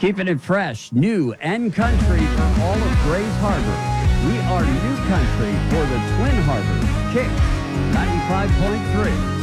Keeping it fresh, new, and country for all of Grays Harbor. We are new country for the Twin Harbor. Kick 95.3.